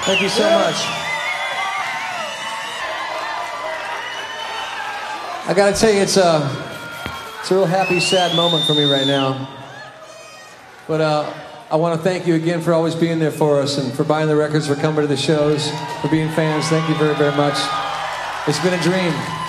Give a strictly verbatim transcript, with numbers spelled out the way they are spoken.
Thank you so much. I gotta tell you, it's a, it's a real happy, sad moment for me right now. But uh, I want to thank you again for always being there for us and for buying the records, for coming to the shows, for being fans. Thank you very, very much. It's been a dream.